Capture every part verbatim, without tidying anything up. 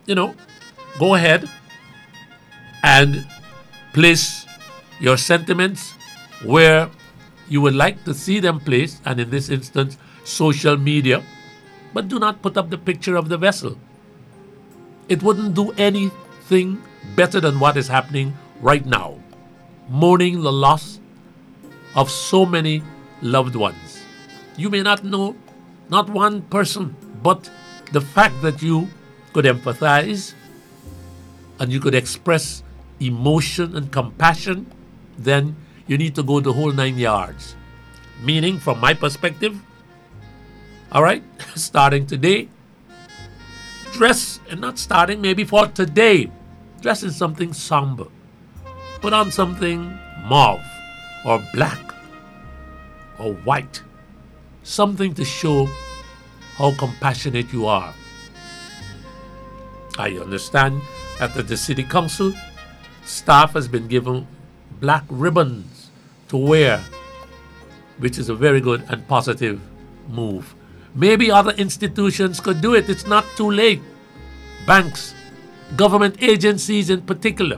you know, go ahead and place your sentiments where you would like to see them placed, and in this instance, social media, but do not put up the picture of the vessel. It wouldn't do anything better than what is happening right now, mourning the loss of so many loved ones. You may not know not one person, but the fact that you could empathize and you could express emotion and compassion, then you need to go the whole nine yards. Meaning, from my perspective, all right, starting today, dress, and not starting, maybe for today, dress in something somber. Put on something mauve or black or white. Something to show how compassionate you are. I understand that the city council staff has been given black ribbons to wear, which is a very good and positive move. Maybe other institutions could do it. It's not too late. Banks, government agencies in particular.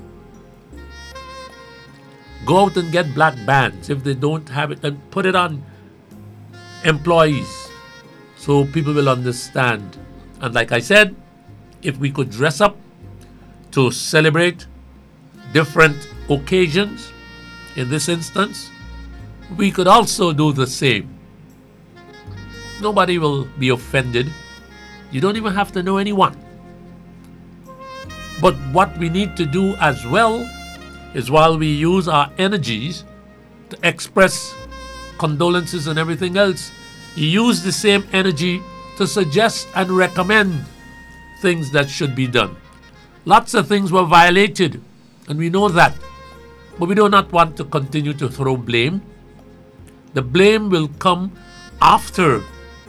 Go out and get black bands. If they don't have it, then put it on employees so people will understand. And like I said, if we could dress up to celebrate different occasions, in this instance, we could also do the same. Nobody will be offended. You don't even have to know anyone. But what we need to do as well is, while we use our energies to express condolences and everything else, use the same energy to suggest and recommend things that should be done. Lots of things were violated, and we know that. But we do not want to continue to throw blame. The blame will come after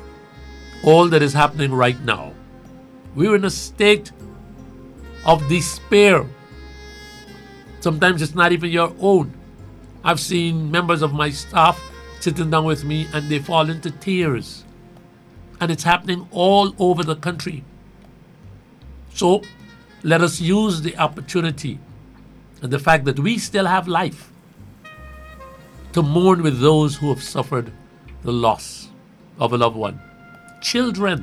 all that is happening right now. We're in a state of despair. Sometimes it's not even your own. I've seen members of my staff sitting down with me and they fall into tears. And it's happening all over the country. So let us use the opportunity and the fact that we still have life to mourn with those who have suffered the loss of a loved one. Children.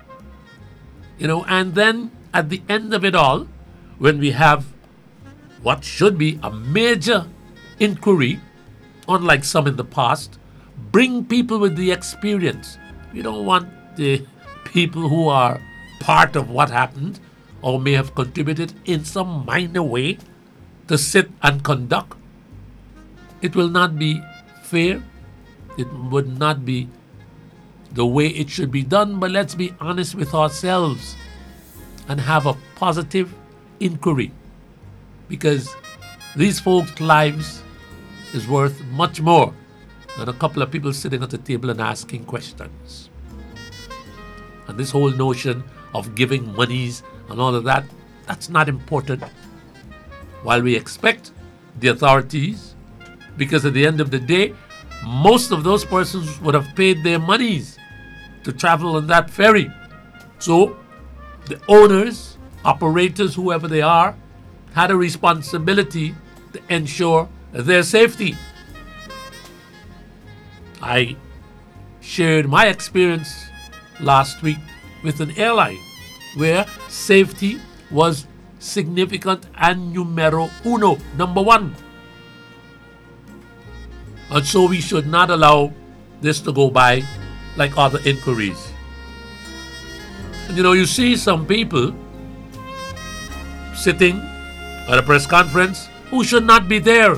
You know, and then at the end of it all, when we have what should be a major inquiry, unlike some in the past, bring people with the experience. We don't want the people who are part of what happened or may have contributed in some minor way to sit and conduct. It will not be fair. It would not be the way it should be done, but let's be honest with ourselves and have a positive inquiry, because these folks' lives is worth much more than a couple of people sitting at the table and asking questions. And this whole notion of giving monies and all of that, that's not important. While we expect the authorities, because at the end of the day, most of those persons would have paid their monies to travel on that ferry. So the owners, operators, whoever they are, had a responsibility to ensure their safety. I shared my experience last week with an airline where safety was significant and numero uno, number one. And so we should not allow this to go by like other inquiries. And you know, you see some people sitting at a press conference who should not be there,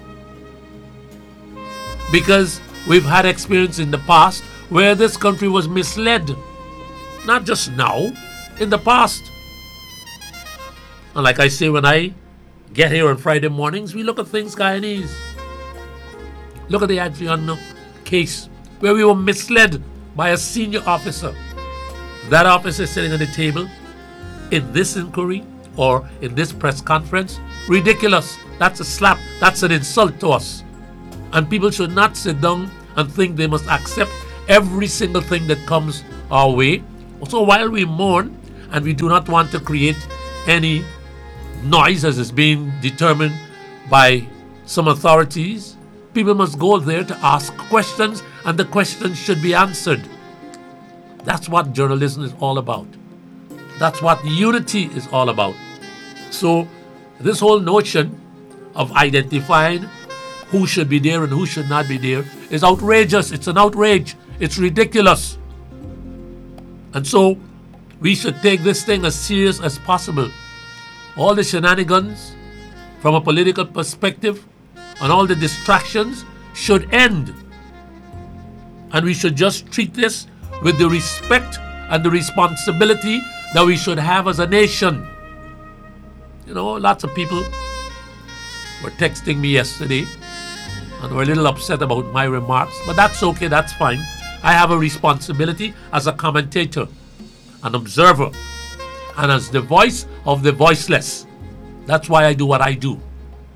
because we've had experience in the past where this country was misled. Not just now, in the past. And like I say, when I get here on Friday mornings, we look at things Guyanese. Look at the Adriano case where we were misled by a senior officer. That officer sitting at the table in this inquiry or in this press conference. Ridiculous. That's a slap. That's an insult to us. And people should not sit down and think they must accept every single thing that comes our way. So while we mourn, and we do not want to create any noise as is being determined by some authorities, people must go there to ask questions, and the questions should be answered. That's what journalism is all about. That's what unity is all about. So this whole notion of identifying who should be there and who should not be there is outrageous. It's an outrage. It's ridiculous. And so we should take this thing as serious as possible. All the shenanigans from a political perspective and all the distractions should end. And we should just treat this with the respect and the responsibility that we should have as a nation. You know, lots of people were texting me yesterday and were a little upset about my remarks, but that's okay, that's fine. I have a responsibility as a commentator, an observer, and as the voice of the voiceless. That's why I do what I do.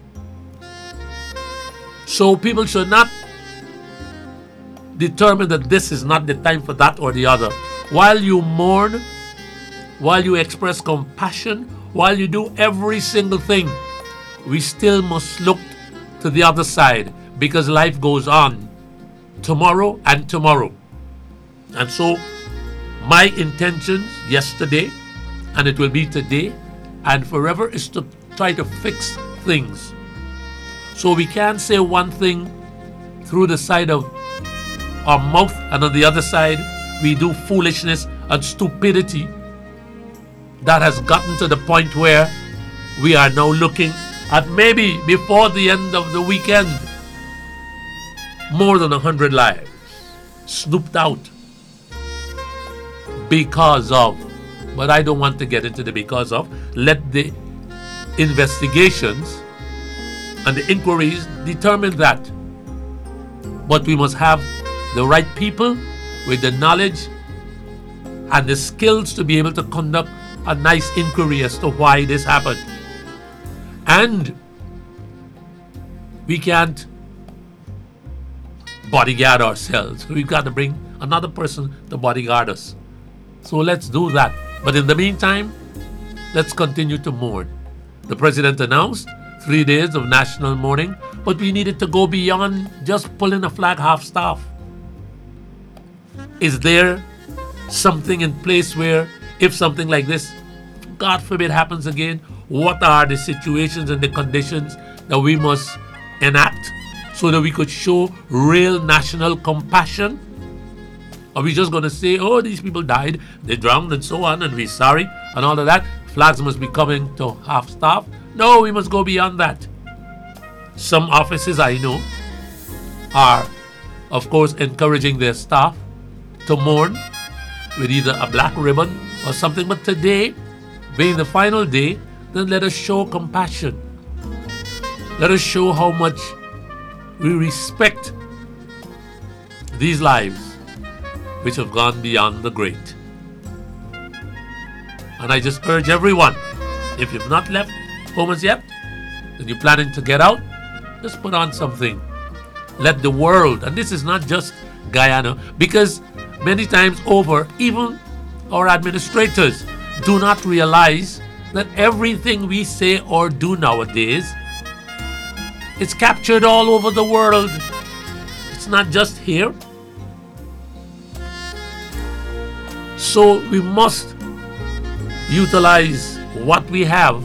So people should not determine that this is not the time for that or the other. While you mourn, while you express compassion, while you do every single thing, we still must look to the other side, because life goes on tomorrow and tomorrow. And so my intentions yesterday, and it will be today and forever, is to try to fix things. So we can't say one thing through the side of our mouth, and on the other side we do foolishness and stupidity that has gotten to the point where we are now looking at, maybe before the end of the weekend, more than a hundred lives snooped out because of. But I don't want to get into the because of. Let the investigations and the inquiries determine that. But we must have the right people with the knowledge and the skills to be able to conduct a nice inquiry as to why this happened. And we can't bodyguard ourselves. We've got to bring another person to bodyguard us. So let's do that. But in the meantime, let's continue to mourn. The president announced three days of national mourning, but we needed to go beyond just pulling a flag half-staff. Is there something in place where, if something like this, God forbid, happens again, what are the situations and the conditions that we must enact so that we could show real national compassion? Are we just going to say, oh, these people died, they drowned and so on, and we're sorry, and all of that? Flags must be coming to half-staff? No, we must go beyond that. Some offices I know are, of course, encouraging their staff to mourn with either a black ribbon or something. But today, being the final day, then let us show compassion. Let us show how much we respect these lives which have gone beyond the great. And I just urge everyone, if you've not left home as yet, and you're planning to get out, just put on something. Let the world, and this is not just Guyana, because many times over, even our administrators do not realize that everything we say or do nowadays is captured all over the world. It's not just here. So we must utilize what we have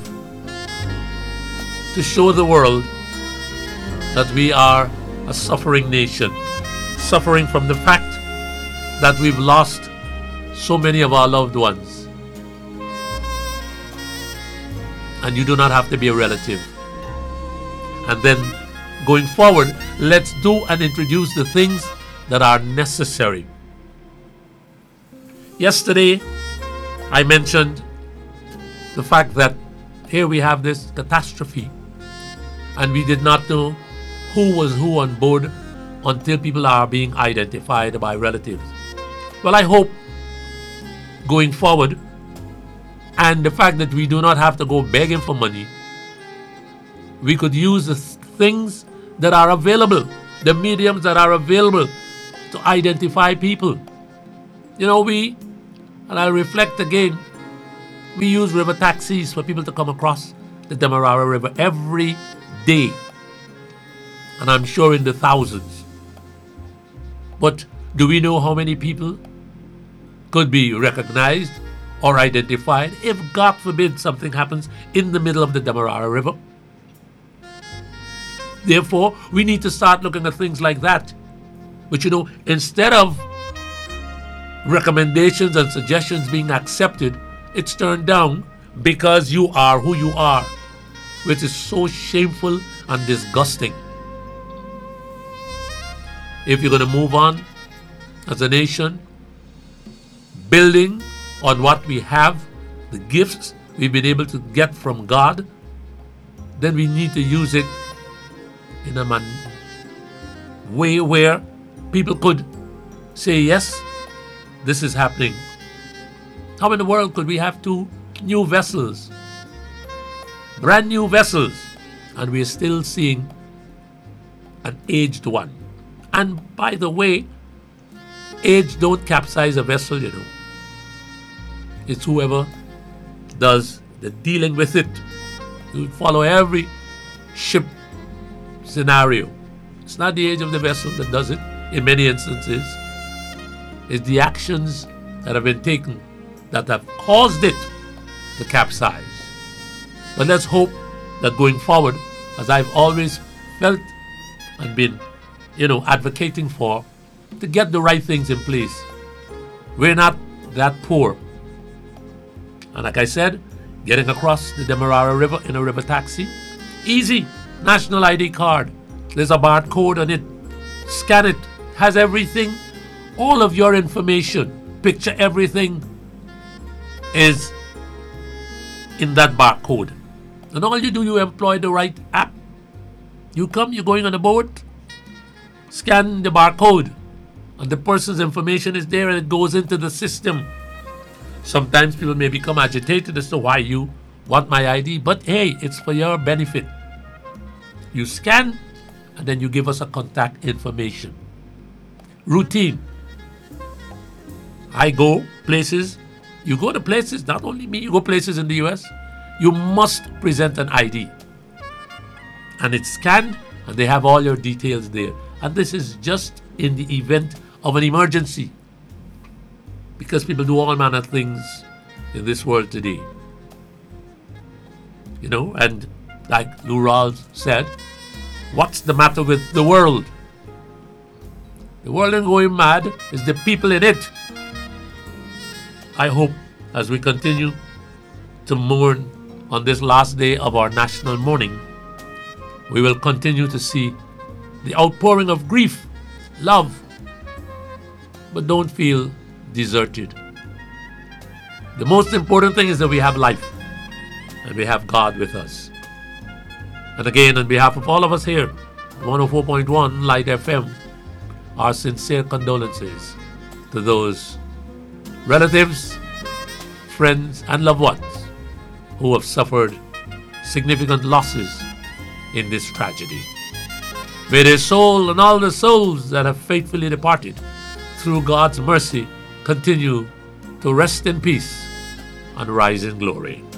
to show the world that we are a suffering nation, suffering from the fact that we've lost so many of our loved ones. And you do not have to be a relative. And then going forward, let's do and introduce the things that are necessary. Yesterday, I mentioned the fact that here we have this catastrophe, and we did not know who was who on board until people are being identified by relatives. Well, I hope going forward, and the fact that we do not have to go begging for money, we could use the things that are available, the mediums that are available to identify people. You know, we, and I reflect again, We use river taxis for people to come across the Demerara River every day. And I'm sure in the thousands. But do we know how many people could be recognized or identified if, God forbid, something happens in the middle of the Demerara River? Therefore, we need to start looking at things like that. But you know, instead of recommendations and suggestions being accepted, it's turned down because you are who you are, which is so shameful and disgusting. If you're going to move on as a nation, building on what we have, the gifts we've been able to get from God, then we need to use it in a man- way where people could say, yes, this is happening. How in the world could we have two new vessels, brand new vessels, and we're still seeing an aged one? And by the way, age don't capsize a vessel, you know. It's whoever does the dealing with it. You follow every ship scenario. It's not the age of the vessel that does it in many instances. It's the actions that have been taken that have caused it to capsize. But let's hope that going forward, as I've always felt and been, you know, advocating for, to get the right things in place. We're not that poor. And like I said, getting across the Demerara River in a river taxi, easy. National I D card. There's a barcode on it. Scan it. Has everything. All of your information. Picture everything is in that barcode. And all you do, you employ the right app. You come, you're going on a boat, scan the barcode, and the person's information is there and it goes into the system. Sometimes people may become agitated as to why you want my I D, but hey, it's for your benefit. You scan, and then you give us a contact information. Routine. I go places, you go to places, not only me, you go places in the U S, you must present an I D. And it's scanned, and they have all your details there. And this is just in the event of an emergency. Because people do all manner of things in this world today. You know, and like Lou Rawls said, what's the matter with the world? The world ain't going mad, it's the people in it. I hope as we continue to mourn on this last day of our national mourning, we will continue to see the outpouring of grief, love, but don't feel deserted. The most important thing is that we have life and we have God with us. And again, on behalf of all of us here, one oh four point one Light F M, our sincere condolences to those relatives, friends, and loved ones who have suffered significant losses in this tragedy. May their soul and all the souls that have faithfully departed through God's mercy continue to rest in peace and rise in glory.